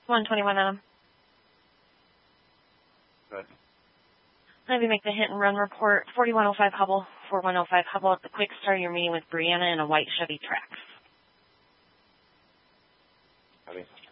121 Adam. Good. Have you make the hit and run report. 4105 Hubble, 4105 Hubble. At the quick start, you're meeting with Brianna in a white Chevy Trax. Copy.